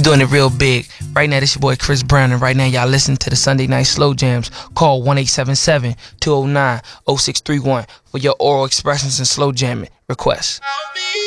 doing it real big. Right now, this your boy Chris Brown, and right now y'all listen to the Sunday Night Slow Jams. Call 1-877-209-0631 for your oral expressions and slow jamming requests.